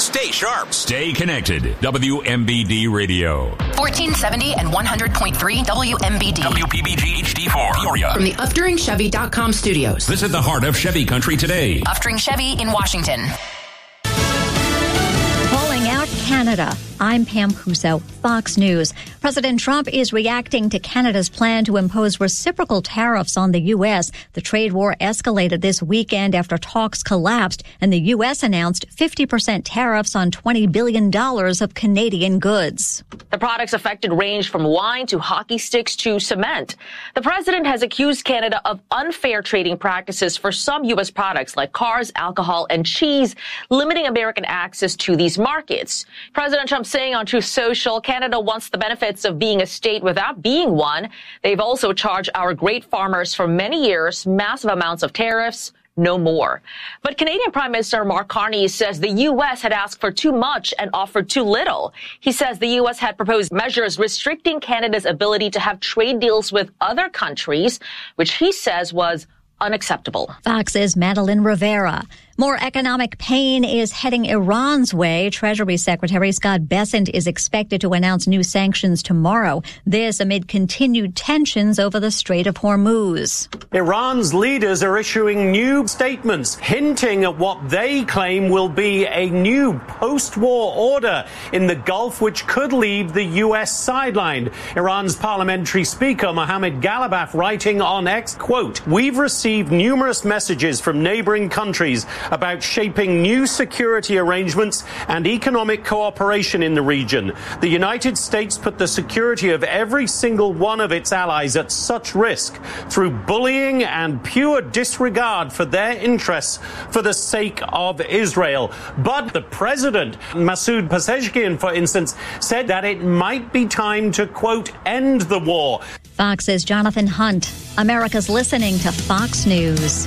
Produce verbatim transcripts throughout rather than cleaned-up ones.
Stay sharp. Stay connected. W M B D Radio. fourteen seventy and one hundred point three W M B D. W P B G H D four. Peoria. From the Uftering Chevy dot com studios. Visit the heart of Chevy country today. Uftering Chevy in Washington. Calling out Canada. I'm Pam Puso, Fox News. President Trump is reacting to Canada's plan to impose reciprocal tariffs on the U S. The trade war escalated this weekend after talks collapsed, and the U S announced fifty percent tariffs on twenty billion dollars of Canadian goods. The products affected range from wine to hockey sticks to cement. The president has accused Canada of unfair trading practices for some U S products like cars, alcohol, and cheese, limiting American access to these markets. President Trump saying on Truth Social, Canada wants the benefits of being a state without being one. They've also charged our great farmers for many years massive amounts of tariffs. No more. But Canadian Prime Minister Mark Carney says the U S had asked for too much and offered too little. He says the U S had proposed measures restricting Canada's ability to have trade deals with other countries, which he says was unacceptable. Fox's Madeline Rivera. More economic pain is heading Iran's way. Treasury Secretary Scott Bessent is expected to announce new sanctions tomorrow. This amid continued tensions over the Strait of Hormuz. Iran's leaders are issuing new statements, hinting at what they claim will be a new post-war order in the Gulf, which could leave the U S sidelined. Iran's parliamentary speaker, Mohammad Ghalibaf, writing on X, quote, "We've received numerous messages from neighboring countries about shaping new security arrangements and economic cooperation in the region. The United States put the security of every single one of its allies at such risk through bullying and pure disregard for their interests for the sake of Israel." But the president, Masoud Pezeshkian, for instance, said that it might be time to, quote, end the war. Fox's Jonathan Hunt. America's listening to Fox News.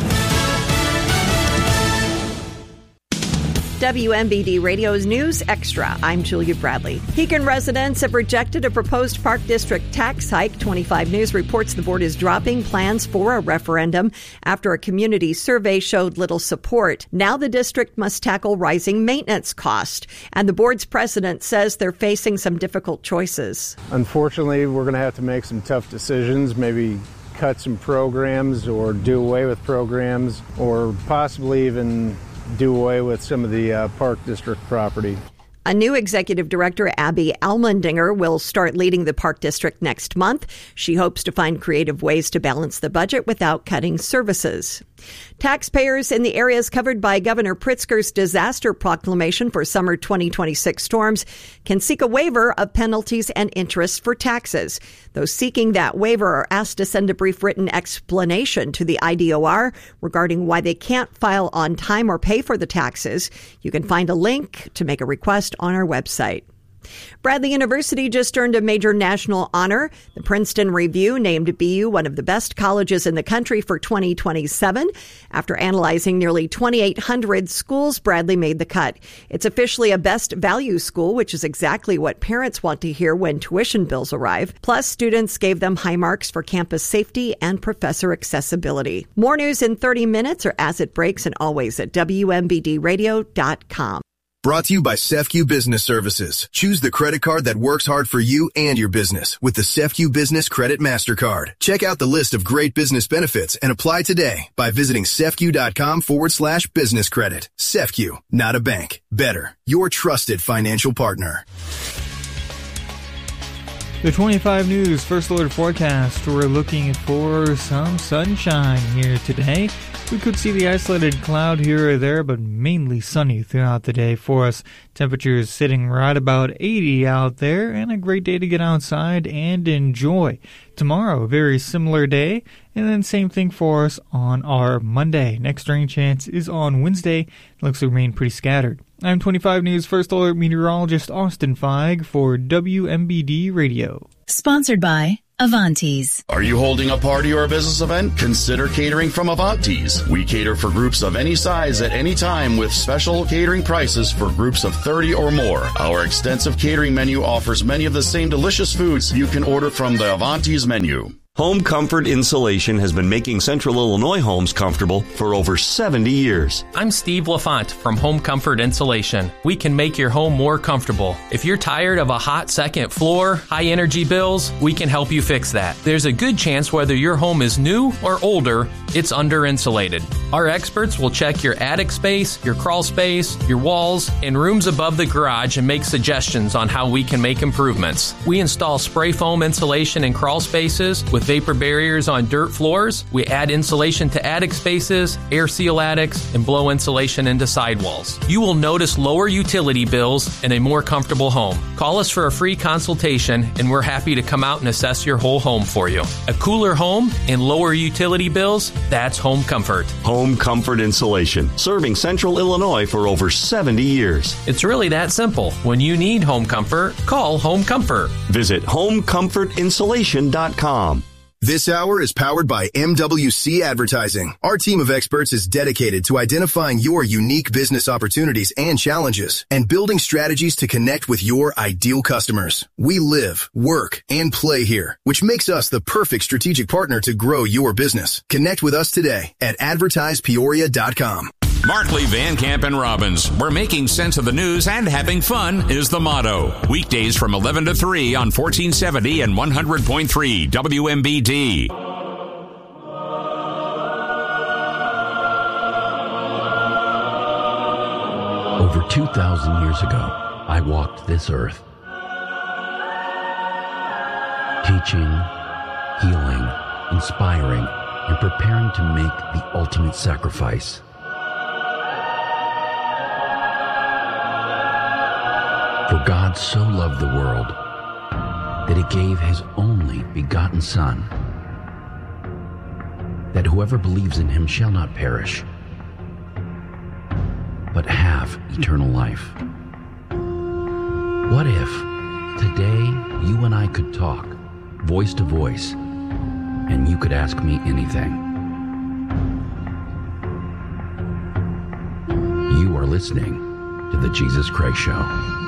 W M B D Radio's News Extra. I'm Julia Bradley. Pekin residents have rejected a proposed Park District tax hike. twenty-five News reports the board is dropping plans for a referendum after a community survey showed little support. Now the district must tackle rising maintenance costs, and the board's president says they're facing some difficult choices. Unfortunately, we're going to have to make some tough decisions, maybe cut some programs or do away with programs, or possibly even do away with some of the uh, Park District property. A new executive director, Abby Almendinger, will start leading the Park District next month. She hopes to find creative ways to balance the budget without cutting services. Taxpayers in the areas covered by Governor Pritzker's disaster proclamation for summer twenty twenty-six storms can seek a waiver of penalties and interest for taxes. Those seeking that waiver are asked to send a brief written explanation to the I D O R regarding why they can't file on time or pay for the taxes. You can find a link to make a request on our website. Bradley University just earned a major national honor. The Princeton Review named B U one of the best colleges in the country for twenty twenty-seven. After analyzing nearly twenty-eight hundred schools, Bradley made the cut. It's officially a best value school, which is exactly what parents want to hear when tuition bills arrive. Plus, students gave them high marks for campus safety and professor accessibility. More news in thirty minutes or as it breaks, and always at W M B D radio dot com. Brought to you by SEFCU Business Services. Choose the credit card that works hard for you and your business with the SEFCU Business Credit MasterCard. Check out the list of great business benefits and apply today by visiting SEFCU.com forward slash business credit. SEFCU, not a bank. Better, your trusted financial partner. The twenty-five News First Alert forecast. We're looking for some sunshine here today. We could see the isolated cloud here or there, but mainly sunny throughout the day for us. Temperatures sitting right about eighty out there, and a great day to get outside and enjoy. Tomorrow, a very similar day, and then same thing for us on our Monday. Next rain chance is on Wednesday. It looks to remain pretty scattered. I'm twenty-five News First Alert meteorologist Austin Feig for W M B D Radio. Sponsored by Avantes. Are you holding a party or a business event? Consider catering from Avantes. We cater for groups of any size at any time with special catering prices for groups of thirty or more. Our extensive catering menu offers many of the same delicious foods you can order from the Avantes menu. Home Comfort Insulation has been making Central Illinois homes comfortable for over seventy years. I'm Steve LaFont from Home Comfort Insulation. We can make your home more comfortable. If you're tired of a hot second floor, high energy bills, we can help you fix that. There's a good chance whether your home is new or older, it's under insulated. Our experts will check your attic space, your crawl space, your walls, and rooms above the garage and make suggestions on how we can make improvements. We install spray foam insulation in crawl spaces with vapor barriers on dirt floors. We add insulation to attic spaces, air seal attics, and blow insulation into sidewalls. You will notice lower utility bills and a more comfortable home. Call us for a free consultation, and we're happy to come out and assess your whole home for you. A cooler home and lower utility bills, that's Home Comfort. Home Comfort Insulation, serving Central Illinois for over seventy years. It's really that simple. When you need home comfort, call Home Comfort. Visit home comfort insulation dot com. This hour is powered by M W C Advertising. Our team of experts is dedicated to identifying your unique business opportunities and challenges and building strategies to connect with your ideal customers. We live, work, and play here, which makes us the perfect strategic partner to grow your business. Connect with us today at advertise peoria dot com. Markley, Van Camp, and Robbins, where making sense of the news and having fun is the motto. Weekdays from eleven to three on fourteen seventy and one hundred point three W M B D. Over two thousand years ago, I walked this earth, teaching, healing, inspiring, and preparing to make the ultimate sacrifice. For God so loved the world that he gave his only begotten Son, that whoever believes in him shall not perish, but have eternal life. What if today you and I could talk voice to voice and you could ask me anything? You are listening to The Jesus Craig Show.